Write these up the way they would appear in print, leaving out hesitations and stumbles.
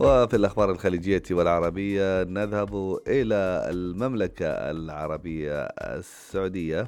وفي الأخبار الخليجية والعربية نذهب إلى المملكة العربية السعودية،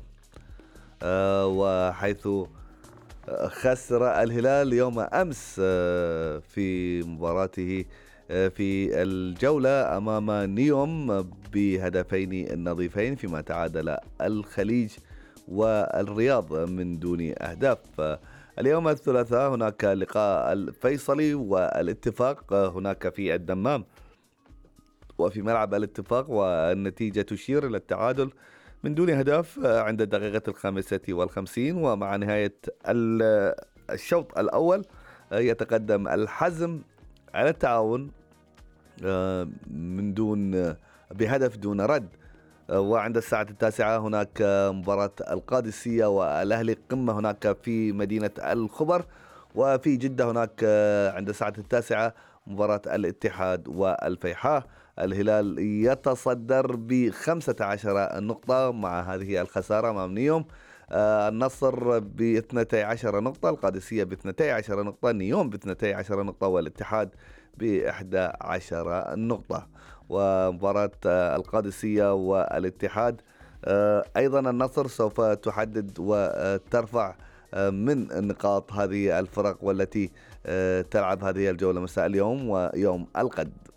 وحيث خسر الهلال يوم أمس في مباراته في الجولة أمام نيوم بهدفين نظيفين، فيما تعادل الخليج والرياض من دون أهداف. اليوم الثلاثاء هناك لقاء الفيصلي والاتفاق هناك في الدمام وفي ملعب الاتفاق، والنتيجة تشير إلى التعادل من دون أهداف عند الدقيقة 55. ومع نهاية الشوط الأول يتقدم الحزم على التعاون من دون بهدف دون رد. وعند الساعة 9 هناك مباراة القادسية والأهلي قمة هناك في مدينة الخبر. وفي جدة هناك عند الساعة 9 مباراة الاتحاد والفيحاء. الهلال يتصدر ب15 نقطة مع هذه الخسارة أمام نيوم. النصر ب12 نقطة، القادسية ب12 نقطة، نيوم ب12 نقطة، والاتحاد ب11 نقطة. ومباراة القادسية والاتحاد أيضا النصر سوف تحدد وترفع من نقاط هذه الفرق والتي تلعب هذه الجولة مساء اليوم ويوم الغد.